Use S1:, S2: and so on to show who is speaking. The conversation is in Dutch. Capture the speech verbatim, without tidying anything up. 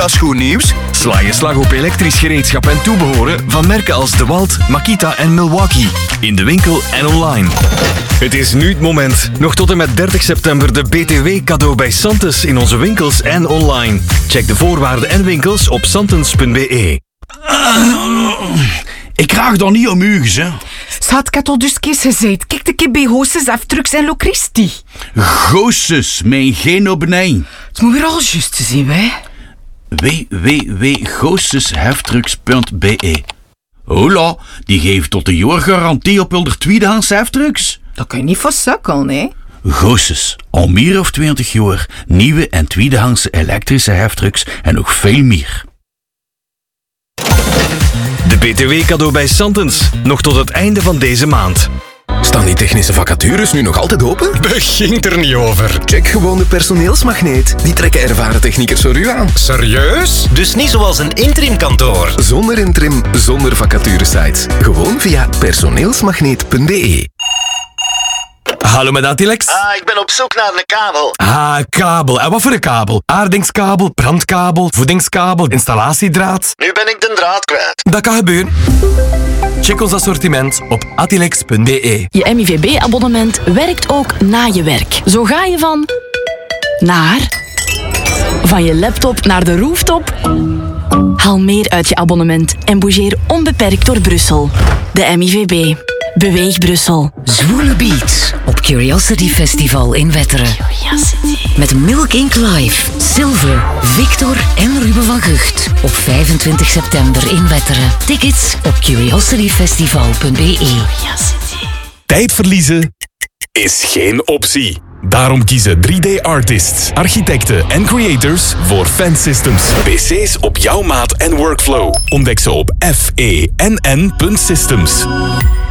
S1: Dat is goed nieuws.
S2: Sla je slag op elektrisch gereedschap en toebehoren van merken als DeWalt, Makita en Milwaukee. In de winkel en online. Het is nu het moment. Nog tot en met dertig september de B T W cadeau bij Santes in onze winkels en online. Check de voorwaarden en winkels op santens punt b e.
S3: Ik kraag dan niet om uges, hè.
S4: Schat, ik had al dus keer gezegd. Kijk de keer bij Hoosses, Aftrucks en Locristi.
S3: Goossens, mijn geen op nee.
S4: Het moet weer al juist te zien, hè.
S3: w w w punt goossesheftrucks punt b e. Hola, die geeft tot een jaar garantie op hun tweedehands heftrucks.
S4: Dat kan je niet voor sukkelen, hè.
S3: Goossens, al meer of twintig jaar, nieuwe en tweedehandse elektrische heftrucks en nog veel meer.
S2: De B T W cadeau bij Santens. Nog tot het einde van deze maand.
S5: Staan die technische vacatures nu nog altijd open?
S6: Begint er niet over.
S5: Check gewoon de personeelsmagneet. Die trekken ervaren techniekers voor u aan.
S6: Serieus?
S7: Dus niet zoals een interimkantoor.
S5: Zonder interim, zonder vacaturesites. Gewoon via personeelsmagneet punt b e.
S2: Hallo met Atilex.
S7: Ah, ik ben op zoek naar een kabel.
S2: Ah, kabel. En wat voor een kabel? Aardingskabel, brandkabel, voedingskabel, installatiedraad.
S7: Nu ben ik de draad kwijt.
S2: Dat kan gebeuren. Check ons assortiment op atilex punt b e.
S8: Je M I V B-abonnement werkt ook na je werk. Zo ga je van... naar... van je laptop naar de rooftop. Haal meer uit je abonnement en bougeer onbeperkt door Brussel. De M I V B. Beweeg Brussel.
S9: Zwoele Beats op Curiosity Festival in Wetteren.
S8: Curiosity.
S9: Met Milk Inc Live, Silver, Victor en Ruben van Gucht. Op vijfentwintig september in Wetteren. Tickets op curiosity festival punt b e.
S8: Curiosity.
S6: Tijd verliezen is geen optie. Daarom kiezen drie D-artists, architecten en creators voor Fansystems. P C's op jouw maat en workflow. Ontdek ze op f e n n punt systems.